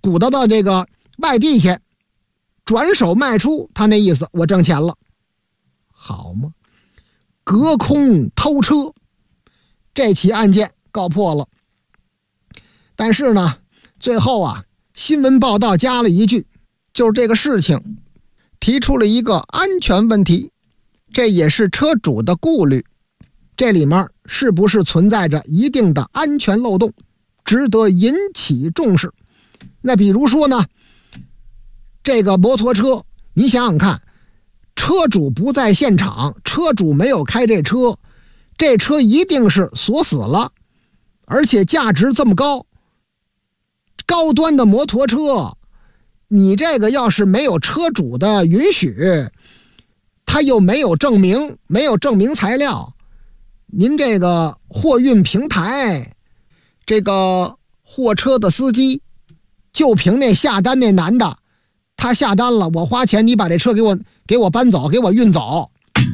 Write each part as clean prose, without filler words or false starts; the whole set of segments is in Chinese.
鼓捣到这个外地去，转手卖出，他那意思我挣钱了，好吗？隔空偷车，这起案件告破了。但是呢，最后啊，新闻报道加了一句，就是这个事情提出了一个安全问题，这也是车主的顾虑，这里面是不是存在着一定的安全漏洞，值得引起重视。那比如说呢，这个摩托车，你想想看，车主不在现场，车主没有开这车，这车一定是锁死了，而且价值这么高，高端的摩托车，你这个要是没有车主的允许，他又没有证明，没有证明材料，您这个货运平台，这个货车的司机，就凭那下单那男的，他下单了，我花钱，你把这车给我搬走，给我运走，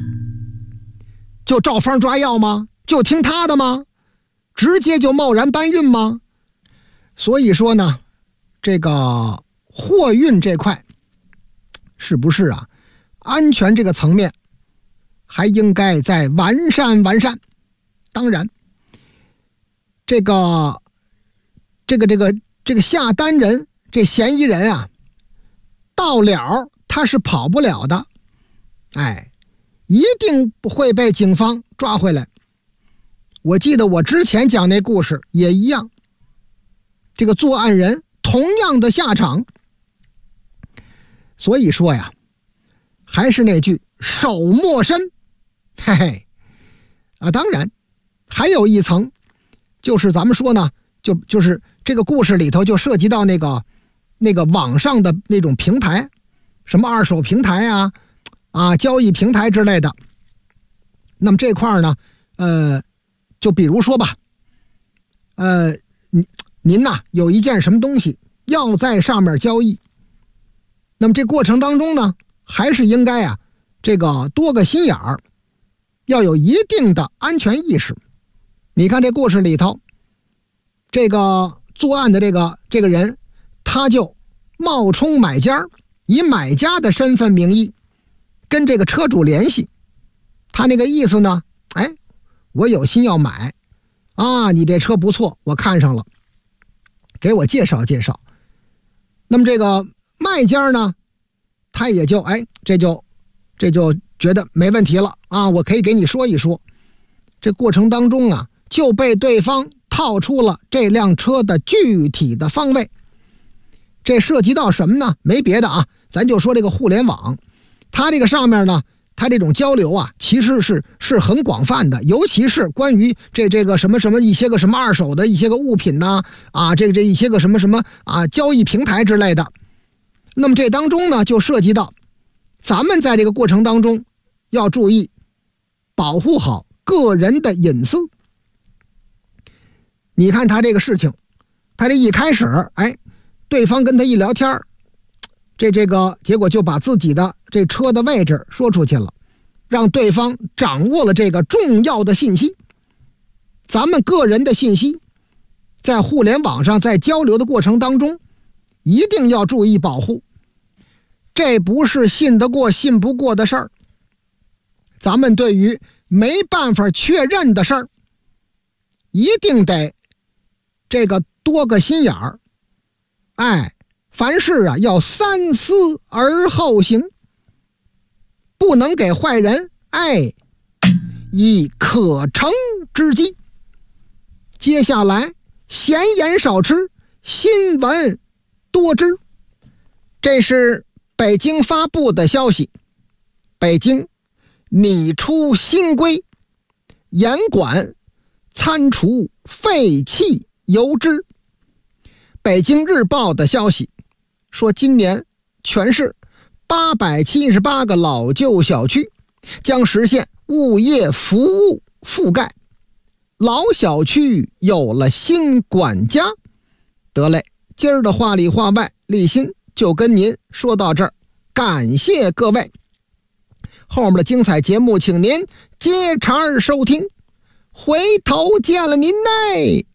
就照方抓药吗？就听他的吗？直接就贸然搬运吗？所以说呢，这个货运这块是不是啊，安全这个层面还应该再完善。当然这个下单人，这嫌疑人啊，到了他是跑不了的，一定会被警方抓回来。我记得我之前讲那故事也一样，这个作案人同样的下场。所以说呀，还是那句手莫伸，当然还有一层，就是咱们说呢，就是这个故事里头就涉及到那个网上的那种平台，什么二手平台交易平台之类的。那么这块呢，就比如说吧，您呐有一件什么东西要在上面交易，那么这过程当中呢，还是应该这个多个心眼儿，要有一定的安全意识。你看这故事里头，这个作案的这个人，他就冒充买家，以买家的身份名义跟这个车主联系，他那个意思呢，我有心要买你这车不错，我看上了，给我介绍介绍。那么这个卖家呢，他也就这就觉得没问题了我可以给你说一说。这过程当中就被对方套出了这辆车的具体的方位。这涉及到什么呢？没别的咱就说这个互联网，它这个上面呢，它这种交流其实是很广泛的，尤其是关于这个什么一些个什么二手的一些个物品呐这一些个什么交易平台之类的。那么这当中呢，就涉及到咱们在这个过程当中要注意保护好个人的隐私。你看他这个事情，他这一开始对方跟他一聊天，这个结果就把自己的这车的位置说出去了，让对方掌握了这个重要的信息。咱们个人的信息在互联网上在交流的过程当中一定要注意保护，这不是信得过信不过的事儿。咱们对于没办法确认的事儿，一定得这个多个心眼儿，凡事要三思而后行，不能给坏人以可乘之机。接下来闲言少吃，新闻多知。这是北京发布的消息，北京拟出新规，严管餐厨废弃油脂。北京日报的消息说，今年全市878个老旧小区将实现物业服务覆盖，老小区有了新管家。得嘞，今儿的话里话外，立新就跟您说到这儿，感谢各位。后面的精彩节目请您接茬收听，回头见了您嘞。